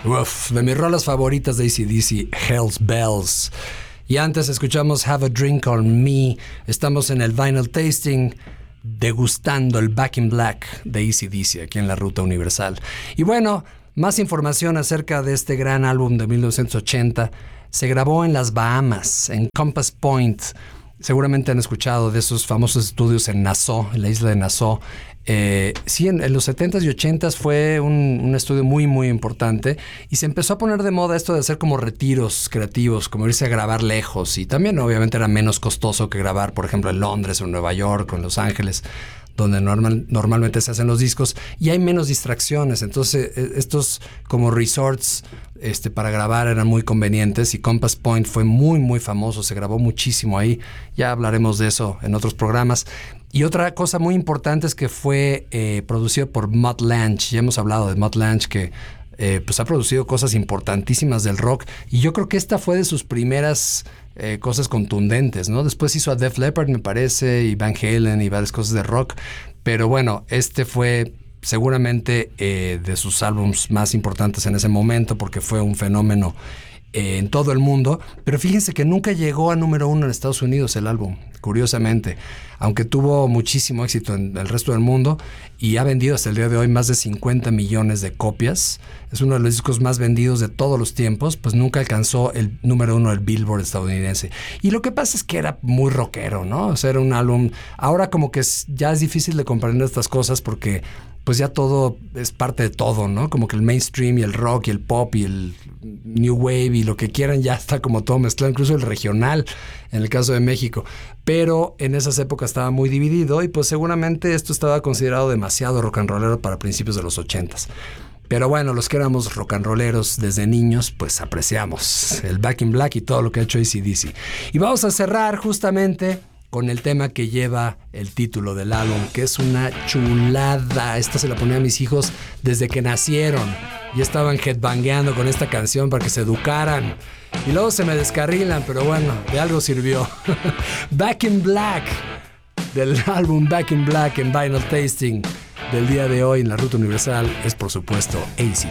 Uf, de mis rolas favoritas de AC/DC, Hell's Bells. Y antes escuchamos Have a Drink on Me. Estamos en el Vinyl Tasting, degustando el Back in Black de AC/DC aquí en la Ruta Universal. Y bueno, más información acerca de este gran álbum de 1980. Se grabó en las Bahamas, en Compass Point. Seguramente han escuchado de esos famosos estudios en Nassau, en la isla de Nassau. Sí, en los 70s y 80s fue un estudio muy, muy importante y se empezó a poner de moda esto de hacer como retiros creativos, como irse a grabar lejos, y también obviamente era menos costoso que grabar, por ejemplo, en Londres o en Nueva York o en Los Ángeles, donde normalmente se hacen los discos, y hay menos distracciones. Entonces estos como resorts para grabar eran muy convenientes, y Compass Point fue muy, muy famoso, se grabó muchísimo ahí. Ya hablaremos de eso en otros programas. Y otra cosa muy importante es que fue producido por Mutt Lange. Ya hemos hablado de Mutt Lange, que pues ha producido cosas importantísimas del rock, y yo creo que esta fue de sus primeras cosas contundentes, ¿no? Después hizo a Def Leppard, me parece, y Van Halen y varias cosas de rock, pero bueno, este fue seguramente de sus álbumes más importantes en ese momento, porque fue un fenómeno en todo el mundo. Pero fíjense que nunca llegó a número 1 en Estados Unidos el álbum, curiosamente, aunque tuvo muchísimo éxito en el resto del mundo y ha vendido hasta el día de hoy más de 50 millones de copias. Es uno de los discos más vendidos de todos los tiempos, pues nunca alcanzó el número 1 del Billboard estadounidense. Y lo que pasa es que era muy rockero, ¿no? O sea, era un álbum. Ahora como que ya es difícil de comprender estas cosas, porque pues ya todo es parte de todo, ¿no? Como que el mainstream y el rock y el pop y el new wave y lo que quieran ya está como todo mezclado, incluso el regional en el caso de México. Pero en esas épocas estaba muy dividido, y pues seguramente esto estaba considerado demasiado rock and rollero para principios de los 80s. Pero bueno, los que éramos rock and rolleros desde niños, pues apreciamos el Back in Black y todo lo que ha hecho AC/DC. Y vamos a cerrar justamente con el tema que lleva el título del álbum, que es una chulada. Esta se la ponía a mis hijos desde que nacieron. Ya estaban headbangueando con esta canción para que se educaran. Y luego se me descarrilan, pero bueno, de algo sirvió. Back in Black, del álbum Back in Black en Vinyl Tasting del día de hoy en la Ruta Universal, es por supuesto AC.